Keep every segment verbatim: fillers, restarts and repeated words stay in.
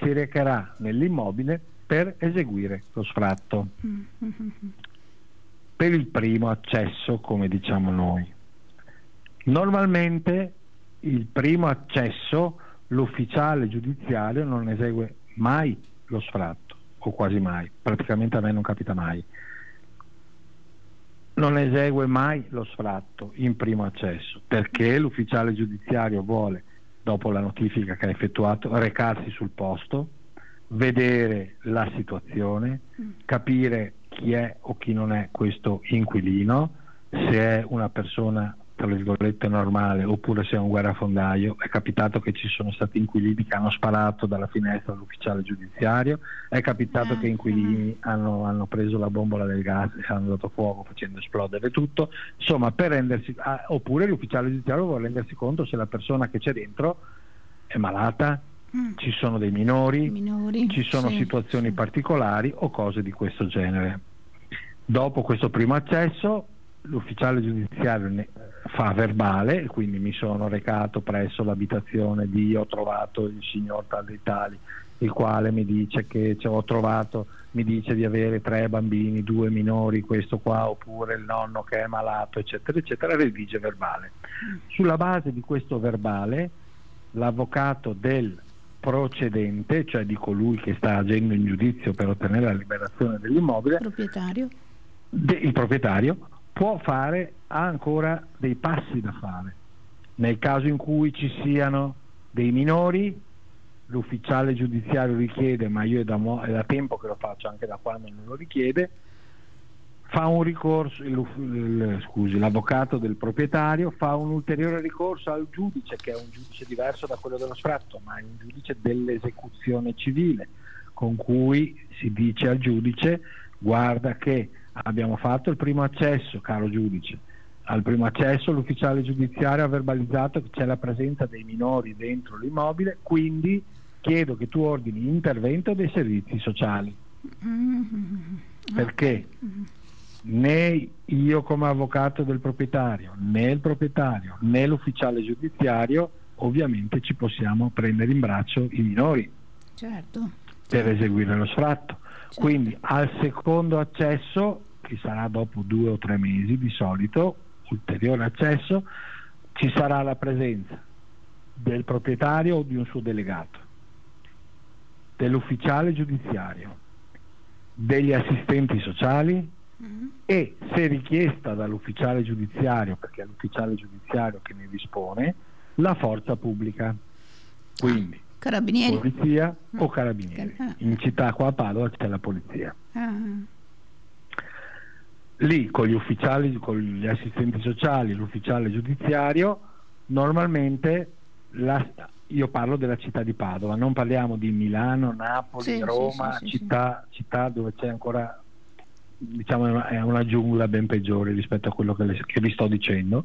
si recherà nell'immobile per eseguire lo sfratto. Mm-hmm. Per il primo accesso, come diciamo noi. Normalmente il primo accesso l'ufficiale giudiziario non esegue mai lo sfratto, o quasi mai, praticamente a me non capita mai. Non esegue mai lo sfratto in primo accesso, perché l'ufficiale giudiziario vuole, dopo la notifica che ha effettuato, recarsi sul posto, vedere la situazione, capire chi è o chi non è questo inquilino, se è una persona tra virgolette normale oppure se è un guerrafondaio. È capitato che ci sono stati inquilini che hanno sparato dalla finestra all'ufficiale giudiziario, è capitato eh, che inquilini eh. hanno, hanno preso la bombola del gas e hanno dato fuoco facendo esplodere tutto, insomma, per rendersi ah, oppure l'ufficiale giudiziario vuole rendersi conto se la persona che c'è dentro è malata, mm. ci sono dei minori, minori ci sono sì, situazioni sì. particolari o cose di questo genere. Dopo questo primo accesso l'ufficiale giudiziario ne fa verbale, quindi mi sono recato presso l'abitazione di, ho trovato il signor tal dei tali, il quale mi dice che cioè, ho trovato, mi dice di avere tre bambini, due minori, questo qua, oppure il nonno che è malato, eccetera, eccetera, redige verbale. Sulla base di questo verbale, l'avvocato del procedente, cioè di colui che sta agendo in giudizio per ottenere la liberazione dell'immobile, proprietario. De, il proprietario può fare, ha ancora dei passi da fare. Nel caso in cui ci siano dei minori, l'ufficiale giudiziario richiede, ma io è da, mo- è da tempo che lo faccio, anche da quando non lo richiede, fa un ricorso, il, il, scusi, l'avvocato del proprietario fa un ulteriore ricorso al giudice, che è un giudice diverso da quello dello sfratto, ma è un giudice dell'esecuzione civile, con cui si dice al giudice: guarda che abbiamo fatto il primo accesso, caro giudice, al primo accesso l'ufficiale giudiziario ha verbalizzato che c'è la presenza dei minori dentro l'immobile, quindi chiedo che tu ordini l'intervento dei servizi sociali. Mm-hmm. Perché mm-hmm. né io come avvocato del proprietario, né il proprietario, né l'ufficiale giudiziario ovviamente ci possiamo prendere in braccio i minori, certo, per certo. eseguire lo sfratto. Certo. Quindi al secondo accesso, che sarà dopo due o tre mesi di solito, ulteriore accesso, ci sarà la presenza del proprietario o di un suo delegato, dell'ufficiale giudiziario, degli assistenti sociali mm. e, se richiesta dall'ufficiale giudiziario, perché è l'ufficiale giudiziario che ne dispone, la forza pubblica, quindi ah, carabinieri, polizia mm. o carabinieri. ah. In città qua a Padova c'è la polizia. ah. Lì con gli ufficiali, con gli assistenti sociali, l'ufficiale giudiziario, normalmente la, io parlo della città di Padova, non parliamo di Milano, Napoli, sì, Roma, sì, sì, città, sì. città dove c'è ancora, diciamo, è una giungla ben peggiore rispetto a quello che, le, che vi sto dicendo.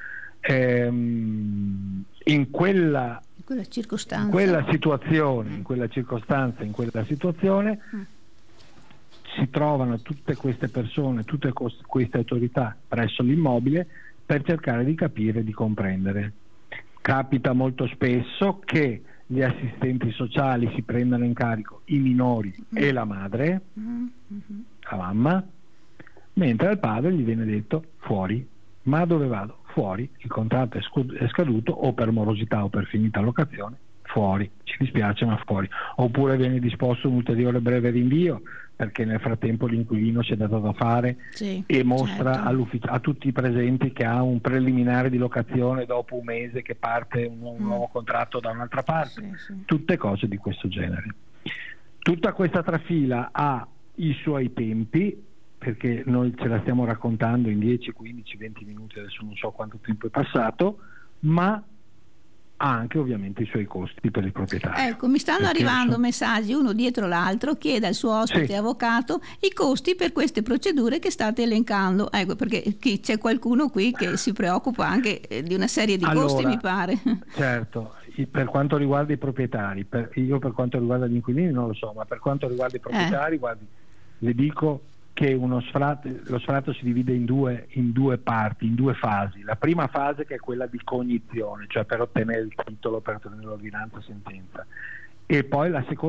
Ehm, in quella, in quella circostanza, in quella situazione, mm. in quella circostanza, in quella situazione mm. si trovano tutte queste persone, tutte queste autorità presso l'immobile per cercare di capire e di comprendere. Capita molto spesso che gli assistenti sociali si prendano in carico i minori mm. e la madre, mm-hmm. la mamma, mentre al padre gli viene detto fuori. Ma dove vado? Fuori, il contratto è, scu- è scaduto, o per morosità o per finita locazione, fuori, ci dispiace ma fuori. Oppure viene disposto un ulteriore breve rinvio perché nel frattempo l'inquilino si è dato da fare sì, e mostra certo. a tutti i presenti che ha un preliminare di locazione dopo un mese che parte un, un mm. nuovo contratto da un'altra parte, sì, sì. Tutte cose di questo genere. Tutta questa trafila ha i suoi tempi, perché noi ce la stiamo raccontando in dieci, quindici, venti minuti, adesso non so quanto tempo è passato, ma ha anche ovviamente i suoi costi per il proprietario. Ecco, mi stanno perché arrivando sono... messaggi uno dietro l'altro, chiede al suo ospite sì. avvocato i costi per queste procedure che state elencando. Ecco, perché chi, c'è qualcuno qui che si preoccupa anche di una serie di allora, costi, mi pare. Certo, per quanto riguarda i proprietari, per, io per quanto riguarda gli inquilini non lo so, ma per quanto riguarda i proprietari, eh. guardi, le dico che uno sfratto, lo sfratto si divide in due, in due parti, in due fasi. La prima fase, che è quella di cognizione, cioè per ottenere il titolo, per ottenere l'ordinanza sentenza, e poi la seconda